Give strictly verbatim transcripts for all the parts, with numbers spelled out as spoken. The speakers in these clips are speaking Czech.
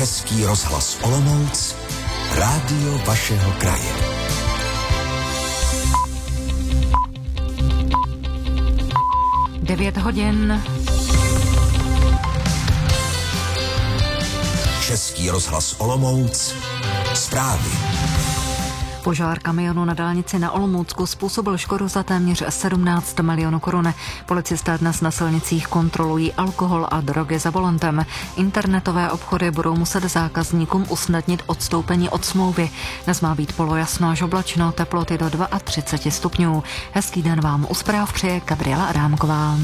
Český rozhlas Olomouc, rádio vašeho kraje. devět hodin. Český rozhlas Olomouc, zprávy. Požár kamionu na dálnici na Olomoucku způsobil škodu za téměř sedmnáct milionů korun. Policisté dnes na silnicích kontrolují alkohol a drogy za volantem. Internetové obchody budou muset zákazníkům usnadnit odstoupení od smlouvy. Dnes má být polojasno až oblačno, teploty do třicet dva stupňů. Hezký den vám u zpráv přeje Gabriela Adámková.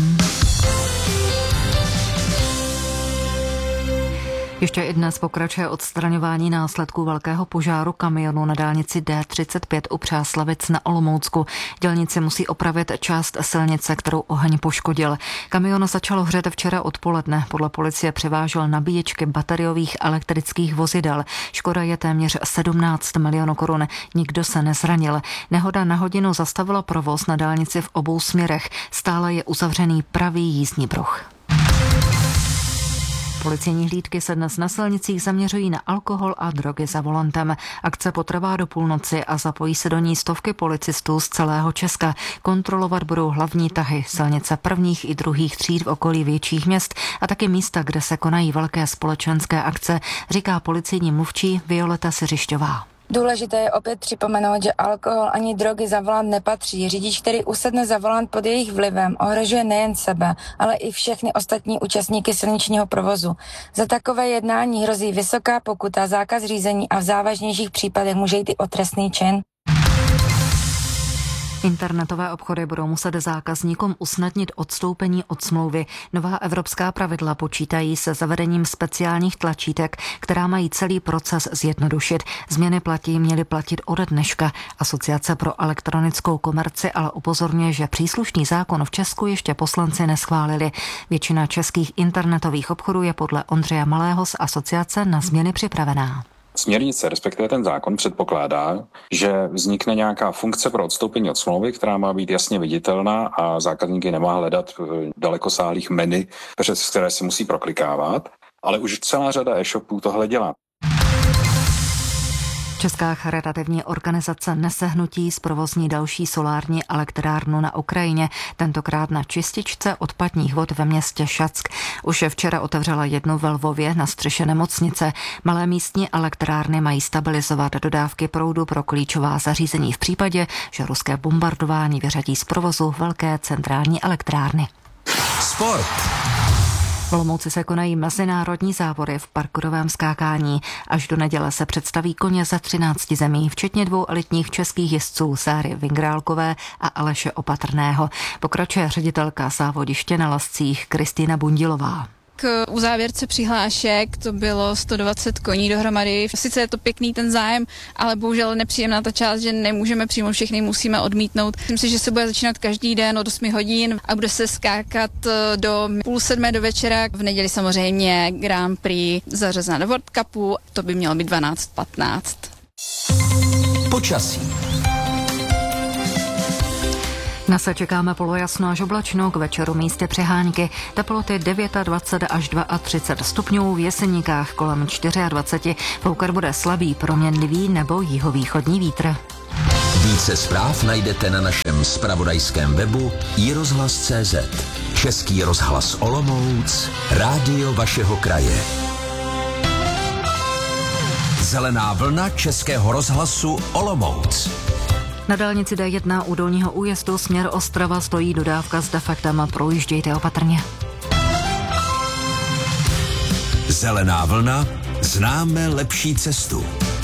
Ještě i dnes pokračuje odstraňování následků velkého požáru kamionu na dálnici D třicet pět u Přáslavic na Olomoucku. Dělníci musí opravit část silnice, kterou oheň poškodil. Kamion začal hořet včera odpoledne. Podle policie převážel nabíječky bateriových elektrických vozidel. Škoda je téměř sedmnáct milionů korun. Nikdo se nezranil. Nehoda na hodinu zastavila provoz na dálnici v obou směrech. Stále je uzavřený pravý jízdní pruh. Policejní hlídky se dnes na silnicích zaměřují na alkohol a drogy za volantem. Akce potrvá do půlnoci a zapojí se do ní stovky policistů z celého Česka. Kontrolovat budou hlavní tahy, silnice prvních i druhých tříd v okolí větších měst a taky místa, kde se konají velké společenské akce, říká policejní mluvčí Violeta Siřišťová. Důležité je opět připomenout, že alkohol ani drogy za volant nepatří. Řidič, který usedne za volant pod jejich vlivem, ohrožuje nejen sebe, ale i všechny ostatní účastníky silničního provozu. Za takové jednání hrozí vysoká pokuta, zákaz řízení a v závažnějších případech může jít i o trestný čin. Internetové obchody budou muset zákazníkům usnadnit odstoupení od smlouvy. Nová evropská pravidla počítají se zavedením speciálních tlačítek, která mají celý proces zjednodušit. Změny platí měly platit ode dneška. Asociace pro elektronickou komerci ale upozorňuje, že příslušný zákon v Česku ještě poslanci neschválili. Většina českých internetových obchodů je podle Ondřeje Malého z asociace na změny připravená. Směrnice, respektive ten zákon, předpokládá, že vznikne nějaká funkce pro odstoupení od smlouvy, která má být jasně viditelná a zákazníky nemá hledat v dalekosáhlých menu, přes které se musí proklikávat, ale už celá řada e-shopů tohle dělá. Česká charitativní organizace nese hnutí zprovozní další solární elektrárnu na Ukrajině, tentokrát na čističce odpadních vod ve městě Šack. Už včera otevřela jednu ve Lvově na střeše nemocnice. Malé místní elektrárny mají stabilizovat dodávky proudu pro klíčová zařízení v případě, že ruské bombardování vyřadí z provozu velké centrální elektrárny. Sport. V Olomouci se konají mezinárodní závody v parkourovém skákání. Až do neděle se představí koně ze třinácti zemí, včetně dvou elitních českých jezdců Sáry Vingrálkové a Aleše Opatrného. Pokračuje ředitelka závodiště na Lascích Kristýna Bundilová. K uzávěrce přihlášek to bylo sto dvacet koní dohromady. Sice je to pěkný ten zájem, ale bohužel nepříjemná ta část, že nemůžeme přijmout všechny, musíme odmítnout. Myslím si, že se bude začínat každý den od osmi hodin a bude se skákat do půl sedmé do večera. V neděli samozřejmě Grand Prix zařazená do World Cupu, to by mělo být dvanáct patnáct. Počasí. Dnes se čekáme polojasno až oblačno, k večeru místě přehánky. Teploty dvacet devět až třicet dva stupňů, v Jeseníkách kolem dvacet čtyři. Foukat bude slabý, proměnlivý nebo jihovýchodní vítr. Více zpráv najdete na našem zpravodajském webu i rozhlas tečka cé zet. Český rozhlas Olomouc, rádio vašeho kraje. Zelená vlna Českého rozhlasu Olomouc. Na dálnici D jedna u Dolního újezdu směr Ostrava stojí dodávka s defektem, projíždějte opatrně. Zelená vlna, známe lepší cestu.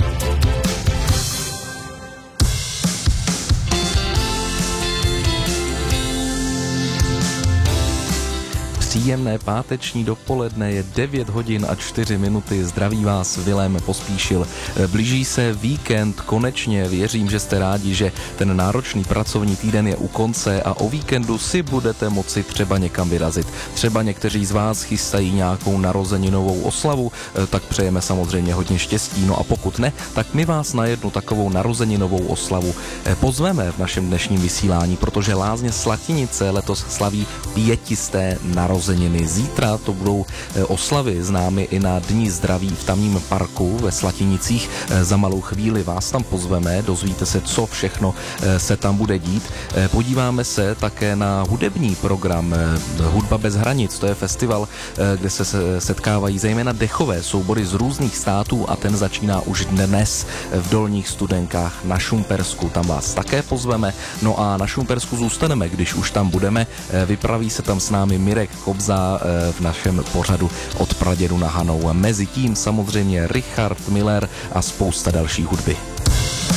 Příjemné páteční dopoledne, je devět hodin a čtyři minuty. Zdraví vás Vilém Pospíšil. Blíží se víkend, konečně. Věřím, že jste rádi, že ten náročný pracovní týden je u konce a o víkendu si budete moci třeba někam vyrazit. Třeba někteří z vás chystají nějakou narozeninovou oslavu, tak přejeme samozřejmě hodně štěstí. No a pokud ne, tak my vás na jednu takovou narozeninovou oslavu pozveme v našem dnešním vysílání, protože Lázně Slatinice letos slaví pětisté narozeniny. narozeniny. Zítra to budou oslavy známy i na Dní zdraví v tamním parku ve Slatinicích. Za malou chvíli vás tam pozveme, dozvíte se, co všechno se tam bude dít. Podíváme se také na hudební program Hudba bez hranic. To je festival, kde se setkávají zejména dechové soubory z různých států a ten začíná už dnes v Dolních Studenkách na Šumpersku. Tam vás také pozveme. No a na Šumpersku zůstaneme, když už tam budeme. Vypraví se tam s námi Mirek Kobza v našem pořadu Od pradědu na Hanou. Mezi tím samozřejmě Richard Miller a spousta další hudby.